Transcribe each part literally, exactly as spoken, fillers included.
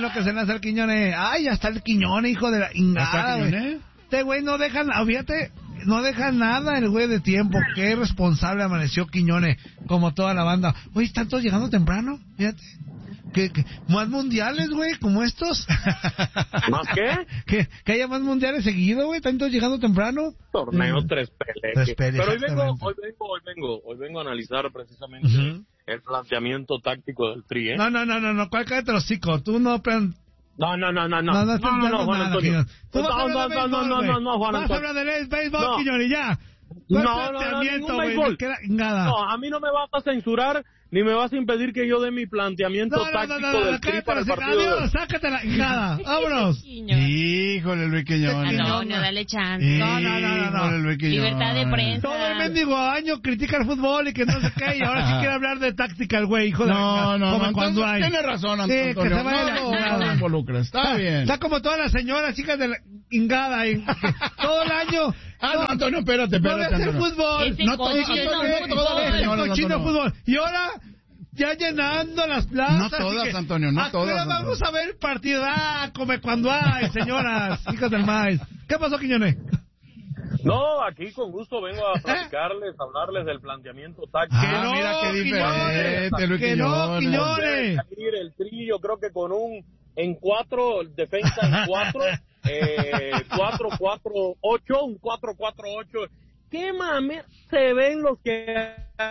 lo que se le hace al Quiñones. Ay, ya está el Quiñones, hijo de la ingada, güey. Este güey no deja, fíjate, no deja nada el güey de tiempo. Qué responsable amaneció Quiñones, como toda la banda. Oye, ¿están todos llegando temprano? Fíjate. ¿Qué, qué? ¿Más mundiales, güey, como estos? ¿Más qué? Que, que haya más mundiales seguido, güey, ¿están todos llegando temprano? Torneo mm. tres pele. Tres pele, Pero hoy vengo, hoy vengo, hoy vengo, hoy vengo a analizar precisamente uh-huh. el planteamiento táctico del Tri, ¿eh? No, no, no, no, no, ¿cuál cállate los hicos? Tú no plan... No, no, no, no, no, no, no, no, no, no, Juan Antonio. Tú vas a hablar de béisbol, no, no, no, no, Juan Antonio. Vas a hablar de béisbol, no. Quiñones, ya. No, no, no, ningún béisbol. No, a mí no me vas a censurar ni me vas a impedir que yo dé mi planteamiento no, no, táctico no, no, no, del no, Tri para el partido. Adiós, sácate la hijada, vámonos. Híjole, Luis Quiñones. No, no, dale chance. No, no, no, no, no. Libertad de prensa. Todo el mendigo año critica el fútbol y que no sé qué, y ahora sí quiere hablar de táctica el güey, hijo de No, no, como no, cuando hay. Tiene razón, Antonio. Sí, que se vaya no, la no, no, no involucres, está bien. Está como todas las señoras, hijas de la ingada, y todo el año. Ah, no, Antonio, espérate, espérate. No es el fútbol. No todo, el cochino fútbol. Y ahora... Ya llenando las plazas. No todas, que, Antonio, no todas. Ahora vamos a ver el partido. Ah, come cuando hay, señoras, hijas del maíz. ¿Qué pasó, Quiñones? No, aquí con gusto vengo a platicarles, a hablarles del planteamiento táctico. Ah, no, mira qué diferente, Luis que no, Quiñones. El Tri, yo creo que con un en cuatro, defensa en cuatro, eh, cuatro, cuatro, ocho, un cuatro, cuatro, ocho. ¿Qué mame se ven los que...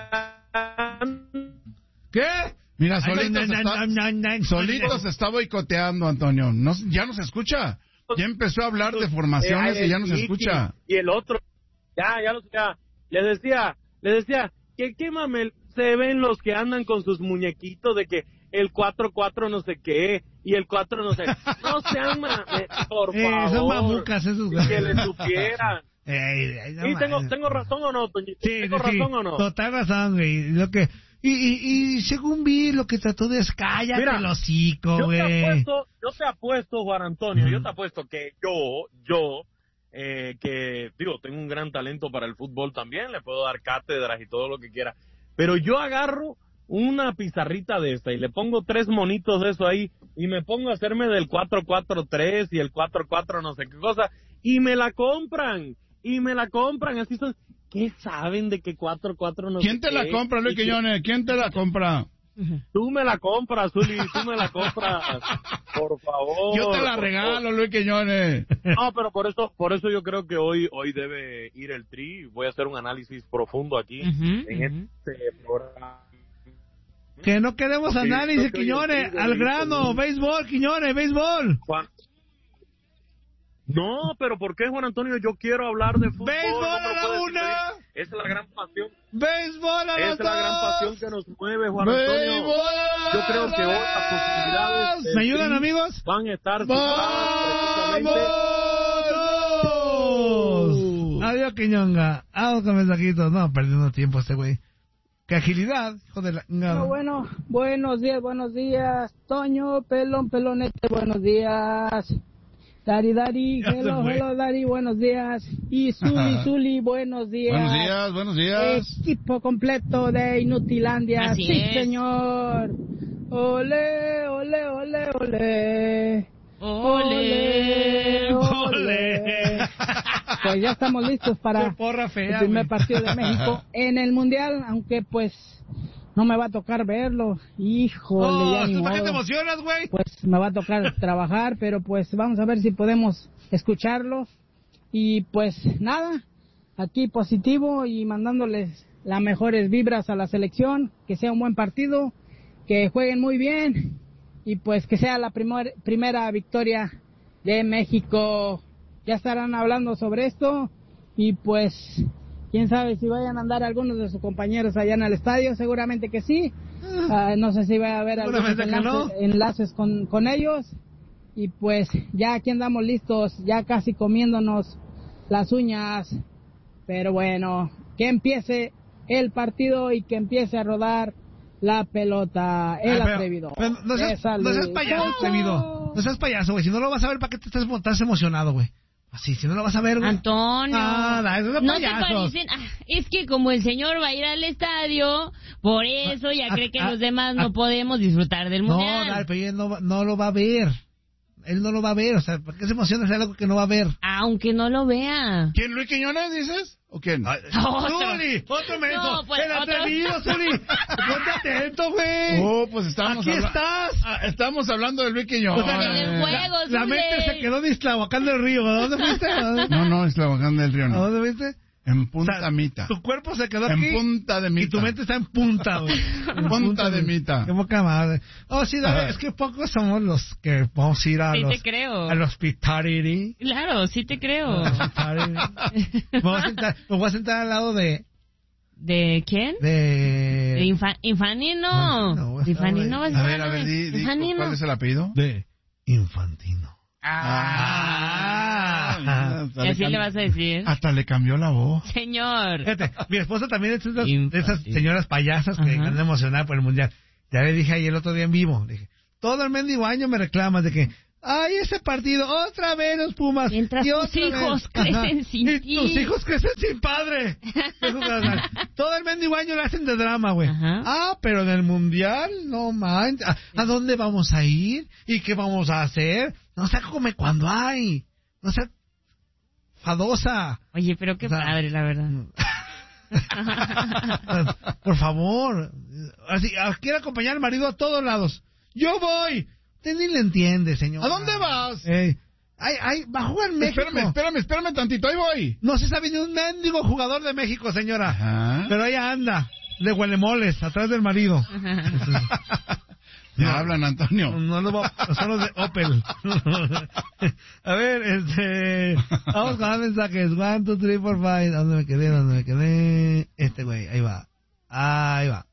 ¿Qué? Mira, solito, se, está, solito se está boicoteando, Antonio. No, ya no se escucha. Ya empezó a hablar de formaciones y ya no se escucha. Y el otro, ya, ya lo ya. Les decía, les decía, que qué mamel se ven los que andan con sus muñequitos de que el cuatro cuatro no sé qué y el cuatro no sé. No sean mame, por eh, favor. Son mamucas esos. Que les supieran. Ey, ey, no y tengo, tengo razón o no, Toñito. Sí, tengo sí, razón o no. Total razón, güey. Lo que y, y, y según vi lo que trató de es cállate el hocico, güey. Yo te apuesto, yo te apuesto, Juan Antonio, mm. yo te apuesto que yo, yo, eh, que digo, tengo un gran talento para el fútbol también, le puedo dar cátedras y todo lo que quiera, pero yo agarro una pizarrita de esta y le pongo tres monitos de eso ahí y me pongo a hacerme del cuatro cuatro tres y el cuatro cuatro no sé qué cosa y me la compran. Y me la compran, así son. ¿Qué saben de que cuatro cuatro no ¿Quién te la compra, Luis Quiñones? ¿Quién te la compra? Tú me la compras, Zuli, tú me la compras. Por favor. Yo te la regalo, Luis Quiñones. No, pero por eso, por eso yo creo que hoy, hoy debe ir el Tri. Voy a hacer un análisis profundo aquí uh-huh, en uh-huh. este programa. Que no queremos okay, análisis, Quiñones, al grano, béisbol, Quiñones, béisbol. Juan. No, pero ¿por qué, Juan Antonio? Yo quiero hablar de fútbol. ¡Béisbol no a la una! Esa es la gran pasión. ¡Béisbol a la dos! Esa es la gran pasión que nos mueve, Juan Antonio. Yo creo que hoy las posibilidades... ¿Me ayudan, amigos? Van a estar... ¡Vamos! Adiós, Quiñonga. Vamos con mensajitos. No, perdiendo tiempo este güey. ¡Qué agilidad, hijo de la... No, bueno, buenos días, buenos días. Toño, pelón, pelonete, buenos días. Dari, Dari, hello, hello, Dari, buenos días. Y Zuli, Zuli, buenos días. Buenos días, buenos días. Equipo completo de Inutilandia. Así sí, es. señor. Ole, ole, ole, ole. Ole, ole. Pues ya estamos listos para porra fea, el primer güey. partido de México en el Mundial, aunque pues no me va a tocar verlo. Híjole, oh, ya ni ¿para qué modo. te emocionas, güey? Pues me va a tocar trabajar, pero pues vamos a ver si podemos escucharlo. Y pues nada, aquí positivo y mandándoles las mejores vibras a la selección, que sea un buen partido, que jueguen muy bien y pues que sea la primer, primera victoria de México. Ya estarán hablando sobre esto y pues quién sabe si vayan a andar algunos de sus compañeros allá en el estadio, seguramente que sí. Uh, no sé si va a haber algunos enlaces, no. enlaces con, con ellos. Y pues ya aquí andamos listos, ya casi comiéndonos las uñas. Pero bueno, que empiece el partido y que empiece a rodar la pelota. El ah, atrevido. Pero, pero no, seas, no seas payaso, atrevido. No seas payaso, güey. Si no lo vas a ver, ¿para qué te estás, estás emocionado, güey? Así, si no lo vas a ver, güey. Antonio. Ah, no, eso es no payasos. te parecen. Ah, es que como el señor va a ir al estadio, por eso ya ah, cree que ah, los demás ah, no podemos disfrutar del mundial. No, dale, pero ella no, no lo va a ver. él no lo va a ver, o sea, ¿por qué se emociona hacer algo que no va a ver? Aunque no lo vea. ¿Quién, Luis Quiñones, dices? ¿O quién? Ay, Zuli, otro menso, No, pues, el otro- atrevido, Zuli. Ponte atento, güey. Oh, pues estábamos Aquí habla- estás. Ah, estamos hablando de Luis Quiñones. O sea, en el juego, La Zuli. mente se quedó dislabacando el río. ¿A dónde fuiste? ¿A dónde, No, no, es la bajanda del río, ¿A no. dónde fuiste? En Punta O sea, Mita. Tu cuerpo se quedó En aquí. punta de mita. Y tu mente está en punta, güey. En Punta de mita. Qué poca madre. Oh, sí, David, Ajá. es que pocos somos los que vamos a ir a Sí los... te creo. Al hospitality. Claro, sí te creo. Me voy a sentar, me voy a sentar al lado de... ¿De quién? De... De Infa- Infanino. No, no, De Infanino vas A ver, a ver, di, di, Infanino. ¿cuál es el apellido? De Infantino. Ah, Ah. Y así le vas a decir. Hasta le cambió la voz. Señor. Fíjate, mi esposa también es de esas, Infa- de esas señoras payasas que Ajá. están emocionadas por el mundial. Ya le dije ahí el otro día en vivo, le dije, todo el mendigo año me reclamas de que, ay, ese partido, otra vez los Pumas. Mientras y tus otra hijos vez. crecen sin y ti. tus hijos crecen sin padre. Eso es verdad. Todo el mendigo año le hacen de drama, güey. Ajá. Ah, pero en el mundial, no manches. ¿A, ¿A dónde vamos a ir? ¿Y qué vamos a hacer? No se come cuando hay. No sea fadosa. Oye, pero qué O sea, padre, la verdad. Por favor. Así, quiere acompañar al marido a todos lados. Yo voy. Usted ni le entiende, señor. ¿A dónde vas? Eh, ay, ay, va a jugar en México. Espérame, espérame, espérame tantito, ahí voy. No se sabe ni un mendigo jugador de México, señora. Ajá. Pero ella anda, de huelemoles, atrás del marido. Ya hablan, Antonio. No lo va, son los de Opel. A ver, este, vamos con los mensajes. One, two, three, four, five. ¿Dónde me quedé? ¿Dónde me quedé? Este güey, ahí va. Ahí va.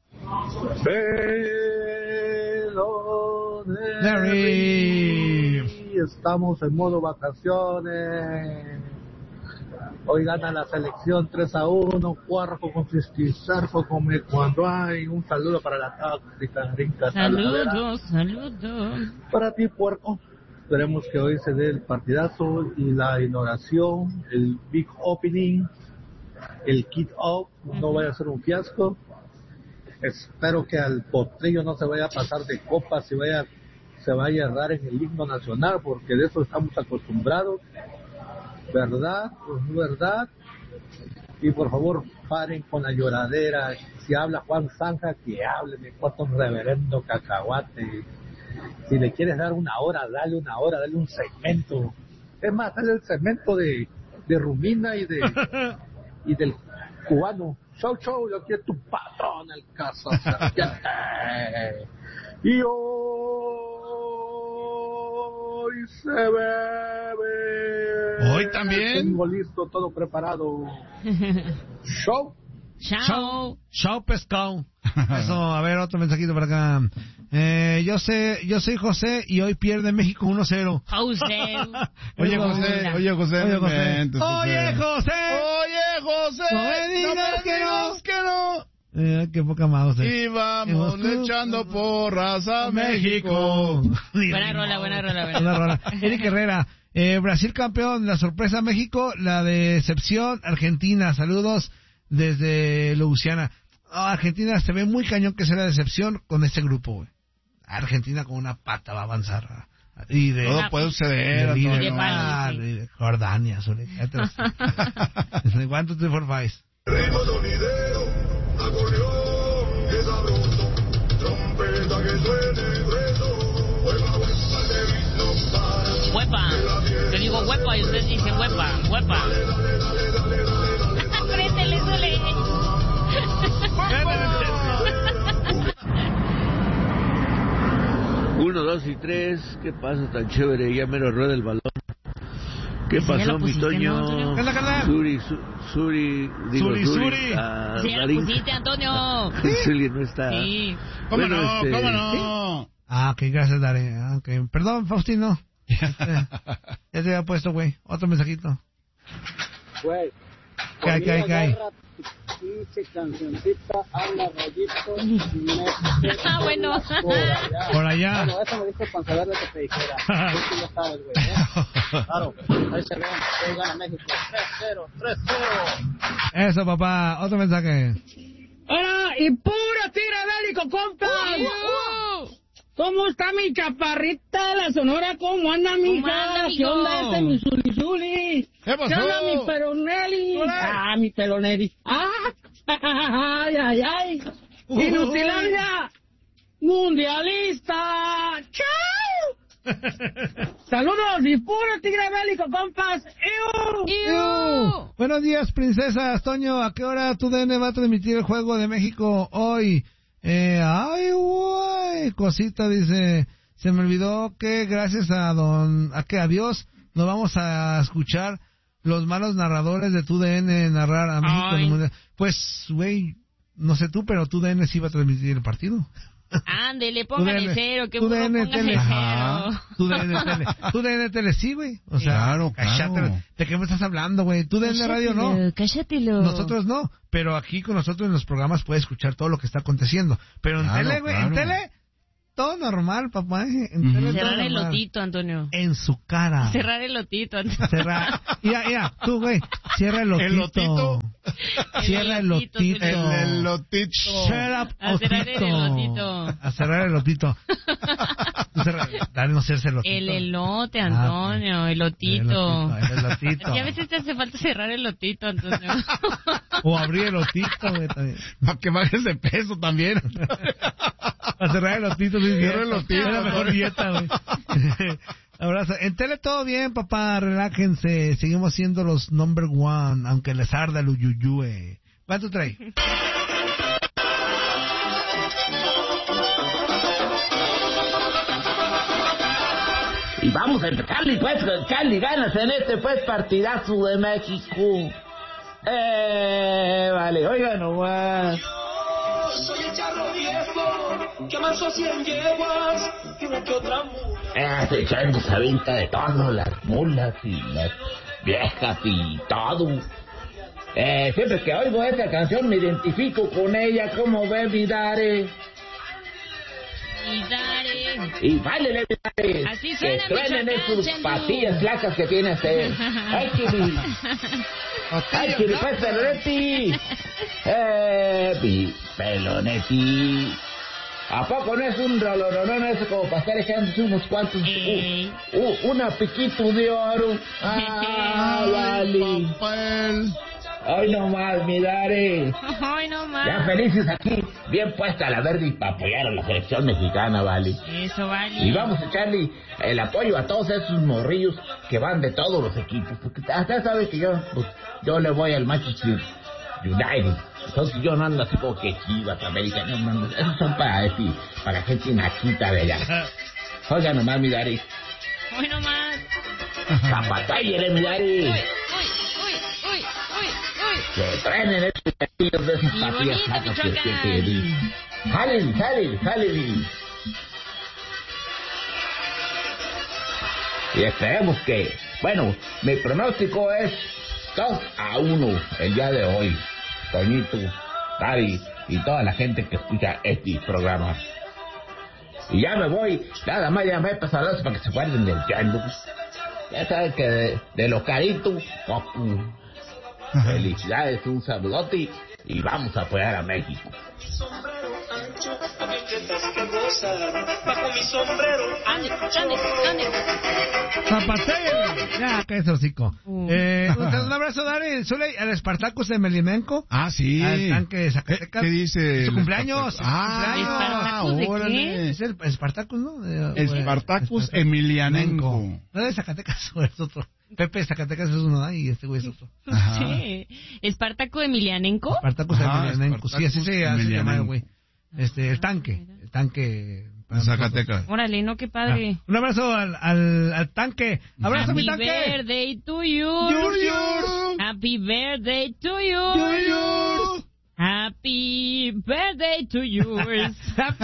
Hello, Larry. Estamos en modo vacaciones. Hoy gana la selección tres a uno. Cuarto con Fisquizarco come cuando hay. Un saludo para la táctica rica. Saludos, saludos. Para ti, puerco. Esperemos que hoy se dé el partidazo y la inauguración, el big opening, el kit off. No vaya a ser un fiasco. Espero que al potrillo no se vaya a pasar de copas y vaya, se vaya a errar en el himno nacional, porque de eso estamos acostumbrados. ¿Verdad? Pues verdad. Y por favor, paren con la lloradera. Si habla Juan Zanja, que hable, me importa un reverendo cacahuate. Si le quieres dar una hora, dale una hora, dale un segmento. Es más, dale el segmento de, de Rumina y de y del cubano. Show, show, yo quiero tu patrón, el caso serpiente. Y hoy se bebe. Hoy también. Tengo listo, todo preparado. Show. Chao. Chao, pescado. Eso, a ver, otro mensajito por acá. Eh, yo sé, yo soy José y hoy pierde México uno cero. José. Oye, José, oye, José, Oye, no José. inventes, Oye, José. Oye, José. No me digas no me que no. digas que no. Eh, qué poca más, José. Y vamos Y vos- echando porras a México. Buena rola, buena rola, buena Buena rola. Eric Herrera, eh, Brasil campeón, la sorpresa México, la decepción Argentina. Saludos desde Louisiana. Oh, Argentina se ve muy cañón que sea la decepción con este grupo, güey. Argentina con una pata va a avanzar. Y de, Todo puede suceder. de, líder, Antonio. de palo, ah, sí. de Jordania, sobre One, two, three, four, five. Ritmo sonidero, acordeón, que sabroso, trompeta que suene grueso, huepa, huepa, de ritmo para. Huepa. Yo digo huepa y ustedes dicen huepa, huepa. Préndele, Zule. Uno, dos y tres. ¿Qué pasa tan chévere? Ya mero rueda el balón. ¿Qué Ese ya pasó, lo mi pusiste, Toño? ¿no, Toño? ¿Qué onda, carnal? Suri, su, Suri, digo Suri, Suri. Suri. ah, Sí, ya lo Darín. pusiste, Antonio. Suri no está. Sí. ¿Cómo Bueno, no? este- ¿Cómo no? Ah, ok, gracias, Dare. Ah, okay. Perdón, Faustino. Este, ya te había puesto, güey. Otro mensajito. Güey. ¿Qué hay, qué hay, qué hay? Pinche cancioncita, habla rollito. Ah, bueno. Por allá. Bueno, eso me dijo para saber lo que te dijera. Tú sí lo sabes, güey. ¿eh? Claro, ahí se ven. Hoy gana México. tres cero, tres cero. Eso, papá. Otro mensaje. ¡Hola! ¡Y puro tiro bélico, compa! ¿Cómo está mi chaparrita de la Sonora? ¿Cómo anda, mija? anda, ¿Qué onda este mi zulizuli? ¿Qué pasó? ¿Qué onda mi pelonelli? Ah, mi pelonelli. Ah, ay, ay, ay. Uh. Inutilandia mundialista. ¡Chao! Saludos y puro tigre bélico, compas. ¡Iu! ¡Iu! Buenos días, princesas. Toño, ¿a qué hora tu D N va a transmitir el juego de México hoy? Eh, ay, güey, cosita, dice, se me olvidó que gracias a don, a que a Dios nos vamos a escuchar los malos narradores de tu D N narrar a México en el Mundial. Pues, güey, no sé tú, pero tu D N sí va a transmitir el partido. Ándele, póngale cero, que tu burro, D N póngale tele. cero. Tu D N tele, tu D N tele sí, güey. O sea, claro, claro. cállate, ¿de qué me estás hablando, güey? Tu D N radio no. Cállatelo. Nosotros no, pero aquí con nosotros en los programas puedes escuchar todo lo que está aconteciendo. Pero en Claro, tele, güey, claro. en tele, todo normal, papá. ¿eh? En tele, todo Cerrar el normal. lotito, Antonio. En su cara. Cerrar el lotito, Antonio. Cerrar. Mira, mira, tú, güey, cierra el lotito. El lotito. Cierra el lotito, lotito. El, el lotito. Shut up, A cerrar el otito. elotito. A cerrar el lotito. Cerrar- Dale, no cerrarse el lotito. El elote, Ah, Antonio, el lotito. El elotito. Y a veces te hace falta cerrar el lotito, Antonio. O abrir el lotito, güey, también. Para que bajes de peso también. A cerrar el lotito, sí, Cierra el lotito, es la mejor Antonio. dieta, güey. Abrazo. En tele todo bien, papá, relájense. Seguimos siendo los number one, aunque les arda el uyuyue. ¿Cuánto trae? Y vamos a empezarle pues con Charlie ganas en este pues partidazo de México. Eh, vale, oiga nomás. Soy el charro viejo, que amasó cien yeguas y una que otra mula. Eh, este chango se avienta de todo, las mulas y las viejas y todo. Eh, siempre que oigo esta canción me identifico con ella, como ve mi Dare. Y dale. Y vale, mi Dare, Así que suena, truenen Michoacán, esas Chandu. patillas flacas que tiene usted. Ay, que ¡ay, que pues, Pelonetti! ¡Eh, mi Pelonetti! ¿A poco no es un rolononón eso como para estar echándose unos cuantos... Ey. Uh, uh, una piquito de oro? ¡Ah, vale! Papel. ¡Ay, no más, mi Dare! Ay, no más. Ya felices aquí, bien puesta la verde y para apoyar a la selección mexicana, vale. Eso vale. Y vamos a echarle el apoyo a todos esos morrillos que van de todos los equipos. Porque hasta sabes que yo, pues, yo le voy al Manchester United. Entonces yo no ando así como que Chivas, América, no, no, no. Esos son para, decir, para gente naquita de allá. Oiga nomás, mi Dari. Ay, no más. Zapatayere, mi Dari. Uy, uy, uy, uy, uy, uy. Que truenen esos partidos de esas Y patillas bonito, sacas que Michoacán. que te Jalen, jalen, jalen. Y esperemos que, bueno, mi pronóstico es dos a uno el día de hoy. Toñito, Dari y toda la gente que escucha este programa. Y ya me voy, nada más ya me he pasado eso para que se guarden del chango. Ya saben que de, de lo carito, poco. Felicidades, un saludote y vamos a apoyar a México. Sombrero ancho, también tienes que gozar. Bajo mi sombrero Ande, ande, ande. Zapatero. Ya, cállate, hocico. Uh. Eh, un abrazo, Dari, Zuley, al Espartacus de Melimenco. Ah, sí. Al tanque de Zacatecas. ¿Qué, qué dice? Su el cumpleaños. Espartacus? Ah, ¿Espartacus de órale. qué? Es el Espartacus, ¿no? De- Espartacus Espartacus. Emilianenko. No de Zacatecas, o es otro. Pepe de Zacatecas es uno, ¿no? Y este güey es otro. Ajá. Sí. ¿Espartaco Emilianenco? Espartacus Ajá, Emelianenko. Sí, así se hace Espartacus llamar, Emelianenko. güey. Este, el tanque. El tanque. En Zacatecas. Órale, no, qué padre. Ah, un abrazo al, al, al tanque. ¡Abrazo, Happy mi tanque! birthday to you. Yours, yours. Happy birthday to you. Yours, yours. Happy birthday to yours.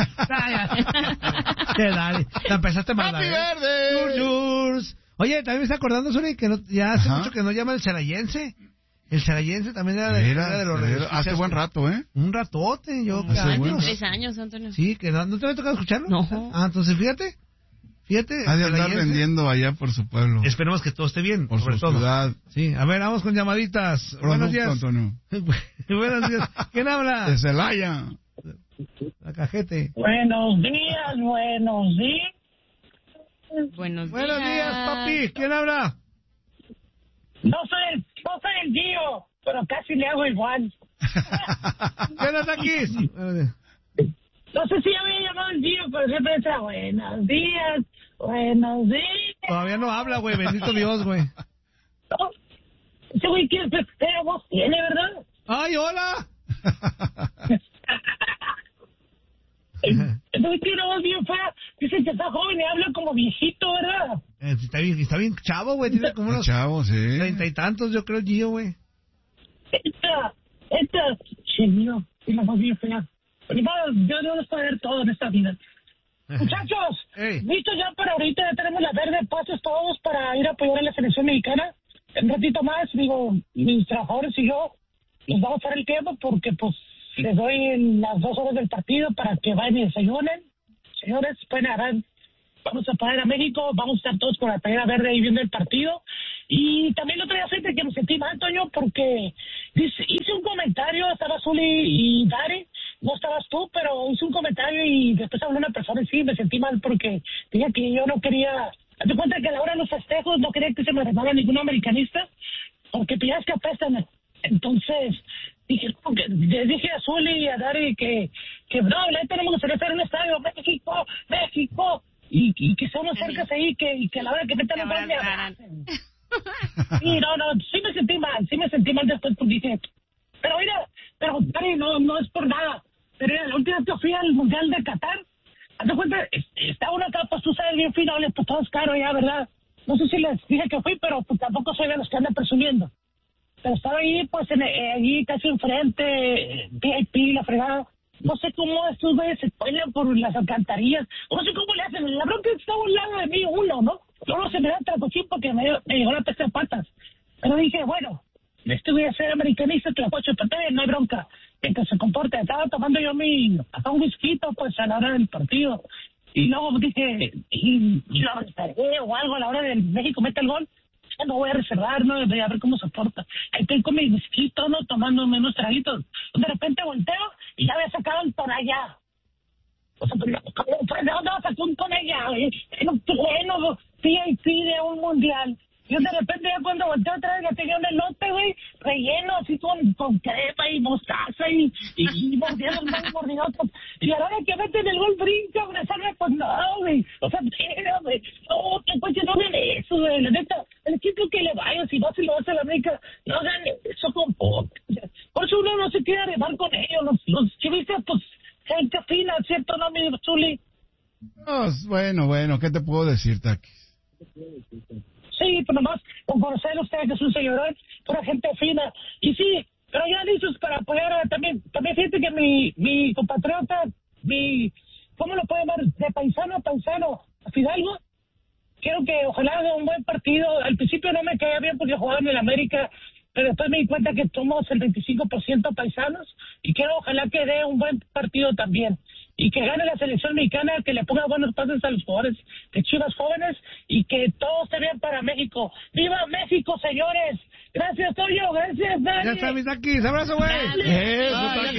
Te dale. La empezaste mal. Happy ¿eh? birthday. Yours, yours. Oye, también me está acordando, Zuri, que no, ya hace Ajá. mucho que no llama el cerayense. El cerayense también era de, Era, era de los era- radioescuchas. hace buen rato, ¿eh? Un ratote, yo. Hace años. bueno. Tres años, Antonio. Sí, que no, ¿no te había tocado escucharlo? No. Ah, entonces fíjate. Fíjate. Ha de el andar cerayense. vendiendo allá por su pueblo. Esperemos que todo esté bien, Por sobre su todo. ciudad. Sí, a ver, vamos con llamaditas. Buenos Producto, días. Antonio. Buenos días. ¿Quién habla? De Celaya. La cajete. Buenos días, buenos días. Buenos días. Buenos días, papi. ¿Quién habla? No soy el, no soy el Gio, pero casi le hago igual. ¿Quién está aquí? No sé si ya había llamado el Gio, pero siempre decía buenos días, buenos días. Todavía no habla, güey. Bendito Dios, güey. No, ese güey quiere ser feo, vos tiene, ¿verdad? ¡Ay, hola! Ese güey tiene una voz bien fea. Dice que está joven y habla como viejito, ¿verdad? Eh, está bien, está bien chavo, güey. Tiene como unos chavo, sí. treinta y tantos, yo creo, Gio, güey. Esta, esta, chino, tiene una voz bien fea. Pero yo debo saber todo en esta vida. Muchachos, hey. ¿Listos ya para ahorita? Ya tenemos la verde, pases todos para ir a apoyar a la selección mexicana. Un ratito más, digo, mis trabajadores y yo les vamos a dar el tiempo porque, pues, les doy las dos horas del partido para que vayan y desayunen. Señores, pueden agarrar, vamos a parar a México, vamos a estar todos con la playera verde ahí viendo el partido. Y también otro día gente que me sentí mal, Toño, porque dice, hice un comentario, estaba Zuli y Dari, no estabas tú, pero hice un comentario y después habló una persona y sí, me sentí mal porque dije que yo no quería, hazte cuenta que a la hora de los festejos no quería que se me regala ningún americanista, porque pillas que apestan. Entonces, dije, le dije a Zuli y a Dari que, que no, le tenemos que hacer un estadio, México, México, y, y que sean unos cercas ahí, que, y que a la hora que metan los me abracen. Sí, no, no, sí me sentí mal, sí me sentí mal después porque dije, pero mira, pero Dari, no, no es por nada, pero mira, la última vez que fui al Mundial de Qatar, hazte cuenta, estaba una capa, tú sabes, bien fino, pues todo es caro ya, ¿verdad? No sé si les dije que fui, pero pues tampoco soy de los que andan presumiendo. Pero estaba ahí, pues, en, eh, allí casi enfrente, V I P, la fregada. No sé cómo estos güeyes se cuelan por las alcantarillas. No sé cómo le hacen. La bronca está a un lado de mí, uno, ¿no? Luego se me da tracochín porque me, me llegó la peste de patas. Pero dije, bueno, este voy a ser americanista, que la pocho, pero también no hay bronca. Que se comporte. Estaba tomando yo mi, hasta un whisky, pues, a la hora del partido. Y luego dije, y, y lo reservé o algo a la hora del México mete el gol. No voy a reservar, no, voy a ver cómo se porta. Ahí estoy con mi whisky, ¿no? Tomándome unos traguitos. De repente volteo y ya había sacado el tonallá. O sea, ¿de dónde vas a sacar un tonallá? En un pleno V I P de un mundial. Yo de repente ya cuando volteo otra vez ya tenía un elote, güey, relleno así con, con crema y mostaza y, y, y mordiendo más mordidotas. Y a la hora que meten el gol brinca, güey, salve, pues no, güey. O sea, mira, güey, no, que pues no hagan eso, güey, la neta. El equipo que le vaya, si vas y lo vas a la América, no hagan eso con poco. Por eso uno no se quiere arribar con ellos, los, los chivistas, pues, gente fina, ¿cierto, no, mi Zuli? No, bueno, bueno, ¿qué te puedo decir, Taki? Sí, pero nomás con conocer a usted que es un señorón, pura gente fina. Y sí, pero ya listos para apoyar a, también, también fíjate que mi, mi compatriota, mi, ¿cómo lo puedo llamar? De paisano a paisano, a Fidalgo, quiero que ojalá haga un buen partido. Al principio no me caía bien porque jugaba en el América, pero después me di cuenta que somos el veinticinco por ciento paisanos y quiero ojalá que dé un buen partido también. Y que gane la selección mexicana, que le ponga buenos pases a los jugadores de Chivas jóvenes y que todo esté bien para México. ¡Viva México, señores! Gracias, Toño. Gracias, Dani. Ya está, mis Takis. Abrazo, güey. Eso,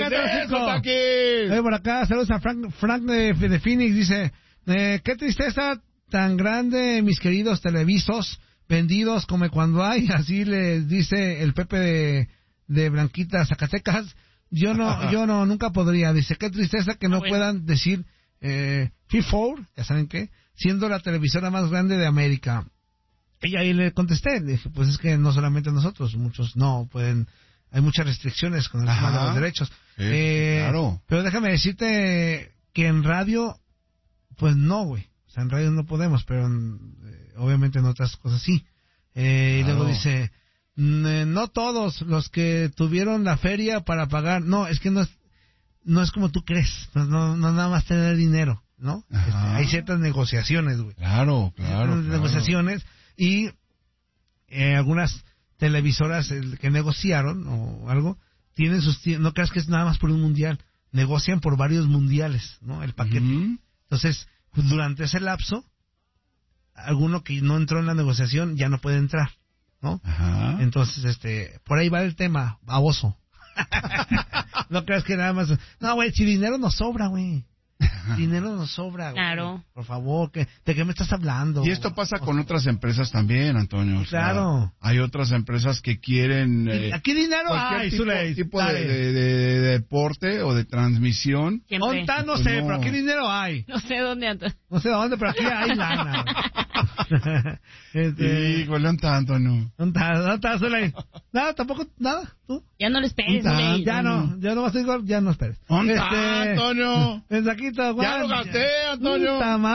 Takis. Oye, por acá, saludos a Frank, Frank de, de Phoenix. Dice, eh, qué tristeza tan grande, mis queridos televisos vendidos como cuando hay. Así les dice el Pepe de, de Blanquita, Zacatecas. Yo no, yo no, nunca podría. Dice, qué tristeza que no ah, bueno. puedan decir eh, FIFA, ya saben qué, siendo la televisora más grande de América. Y ahí le contesté, dije, pues es que no solamente nosotros, muchos no pueden, hay muchas restricciones con el tema de los derechos. Sí, eh, claro. Pero déjame decirte que en radio, pues no, güey. O sea, en radio no podemos, pero en, eh, obviamente en otras cosas sí. Eh, claro. Y luego dice... No todos los que tuvieron la feria para pagar, no, es que no es, no es como tú crees, no, no, no nada más tener dinero, ¿no? Este, hay ciertas negociaciones, güey. Claro, claro. Ciertas claro. negociaciones y eh, algunas televisoras eh, que negociaron o algo, tienen sus, no creas que es nada más por un mundial, negocian por varios mundiales, ¿no? El paquete. Uh-huh. Entonces, pues, durante ese lapso, alguno que no entró en la negociación ya no puede entrar, ¿no? Ajá. Entonces, este, por ahí va el tema, baboso. No creas que nada más... No, güey, si dinero nos sobra, güey. Dinero nos sobra, güey. Claro. Por favor, que, ¿de qué me estás hablando? Y esto pasa con otras empresas también, Antonio. O sea, claro. Hay otras empresas que quieren... Eh, Aquí dinero hay, tipo, Zuley. tipo de, de, de, de deporte o de transmisión. Onta, no pues sé, no. pero aquí dinero hay. No sé dónde, Antonio. No sé dónde, pero aquí hay lana. este... Híjole, Onta, Antonio. Onta, Onta, Zuley. Nada, tampoco, nada, tú. Ya no le esperes, Zuley. Ya no, ya no vas a decir, ya no esperes. Onta, este... Antonio. Mensaquito, ya lo gasté, Antonio.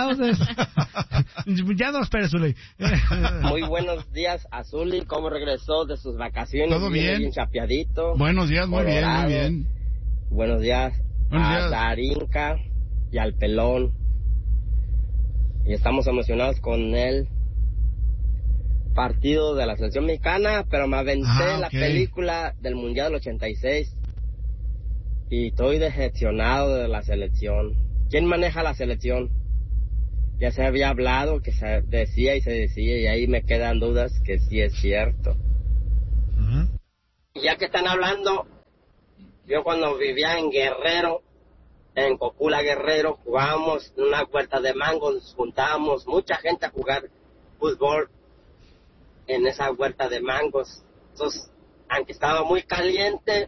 Ya no esperes, Zuley. Muy buenos días a Zuli, cómo regresó de sus vacaciones. Todo bien. Bien chapeadito. Buenos días, muy Colorado. bien, muy bien. Buenos días Buenos a días. Darinka y al Pelón. Y estamos emocionados con el partido de la selección mexicana, pero me aventé Ah, la okay. película del Mundial del ochenta y seis y estoy decepcionado de la selección. ¿Quién maneja la selección? Ya se había hablado, que se decía y se decía, y ahí me quedan dudas que sí es cierto. Uh-huh. Ya que están hablando, yo cuando vivía en Guerrero, en Cocula Guerrero, jugábamos en una huerta de mango, nos juntábamos mucha gente a jugar fútbol en esa huerta de mangos. Entonces, aunque estaba muy caliente,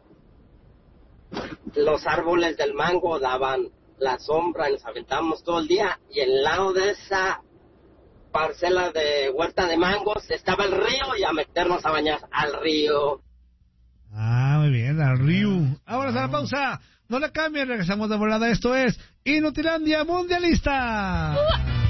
los árboles del mango daban la sombra y nos aventábamos todo el día, y al lado de esa parcela de huerta de mangos estaba el río, y a meternos a bañar al río. Ah, muy bien, al río. Ahora a la pausa. No le cambien, regresamos de volada. Esto es Inutilandia Mundialista.